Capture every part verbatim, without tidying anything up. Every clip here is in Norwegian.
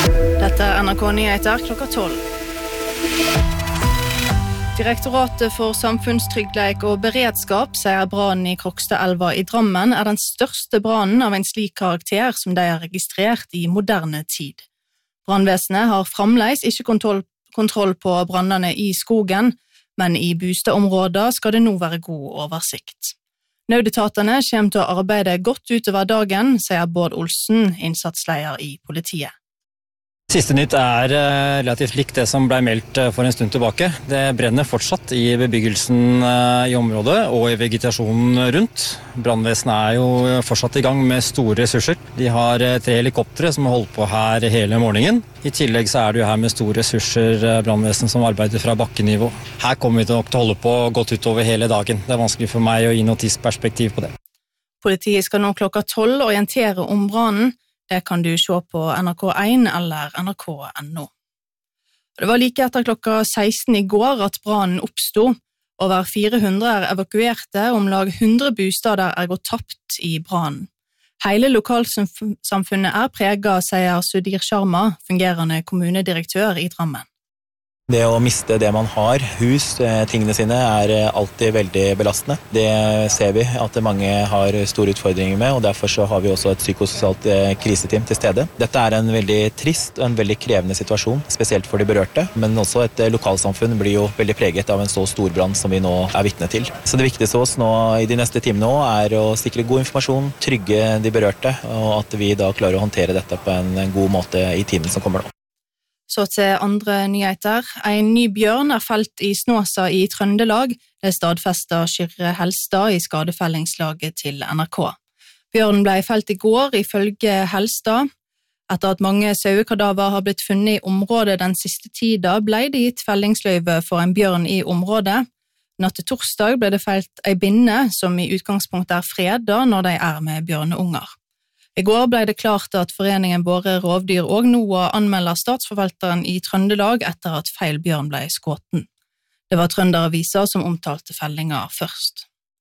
Dette er N R K Nyheter klokka tolv. Direktoratet for samfunnstryggleik og beredskap sier brannen i Krokstadelva i Drammen er den største brannen av en slik karakter som de har registrert i moderne tid. Brannvesenet har fremdeles ikke kontroll, kontroll på brannene i skogen, men i bostadområder skal det nå være god oversikt. Nødetatene kommer til å arbeide godt utover dagen, sier Bård Olsen, innsatsleder i politiet. Siste nytt er relativt likt det som ble meldt for en stund tilbake. Det brenner fortsatt i bebyggelsen i området og i vegetasjonen rundt. Brannvesenet er jo fortsatt i gang med store ressurser. De har tre helikoptre som har holdt på her hele morgenen. I tillegg så er det jo her med store ressurser brannvesenet som arbeider fra bakkenivå. Her kommer vi nok til å holde på godt utover hele dagen. Det er vanskelig for meg å gi noe tidsperspektiv på det. Politiet skal nå klokka tolv orientere om brannen. Det kan du se på N R K én eller N R K punktum N O. Det var like etter klokka seksten i går at brannen oppstod. Over fire hundre er evakuerte, om lag hundre bostader er gått tapt i brannen. Hele lokalsamfunnet er preget, sier Sudir Sharma, fungerende kommunedirektør i Drammen. Det å miste det man har, hus, tingene sine, er alltid veldig belastende. Det ser vi at mange har store utfordringer med, og derfor så har vi også et psykososialt kriseteam til stede. Dette er en veldig trist og en veldig krevende situasjon, spesielt for de berørte, men også et lokalsamfunn blir jo veldig preget av en så stor brann som vi nå er vitne til. Så det viktigste hos oss nå i de neste timene nå er å sikre god informasjon, trygge de berørte, og at vi da klarer å håndtere dette på en god måte i timen som kommer nå. Så til andre nyheter. En ny bjørn er felt i Snåsa i Trøndelag. Det stadfester Kyrre Helstad i skadefellingslaget til N R K. Bjørnen ble felt i går ifølge Helstad. Etter at mange sauekadaver har blitt funnet i området den siste tida, ble det gitt fellingsløyve for en bjørn i området. Natt til torsdag ble det felt ei binne, som i utgangspunktet er freda når de er med bjørneunger. I går ble det klart at foreningen Våre rovdyr og NOAH anmelder statsforvalteren i Trøndelag etter at feil bjørn ble skåten. Det var Trønderavisa som omtalte fellinga først.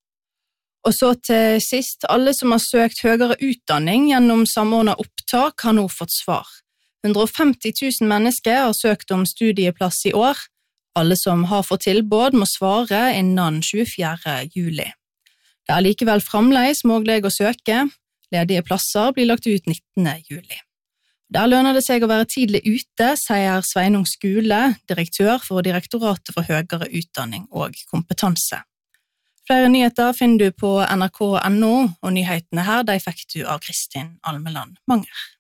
Og så til sist, alle som har søkt høyere utdanning gjennom samordnet opptak har nå fått svar. hundre og femti tusen mennesker har søkt om studieplass i år. Alle som har fått tilbud må svare innen tjuefjerde juli. Det er likevel fremdeles mulig å søke. Ledige plasser blir lagt ut nittende juli. Der lønner det seg å være tidlig ute, sier Sveinung Skule, direktør for Direktoratet for høyere utdanning og kompetanse. Flere nyheter finner du på N R K punktum N O, og nyhetene her de fikk du av Kristin Almeland Manger.